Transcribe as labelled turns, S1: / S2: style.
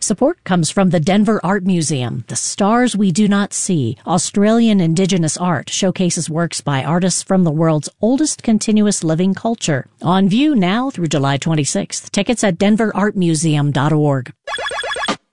S1: Support comes from the Denver Art Museum. The Stars We Do Not See, Australian Indigenous art, showcases works by artists from the world's oldest continuous living culture. On view now through July 26th. Tickets at denverartmuseum.org.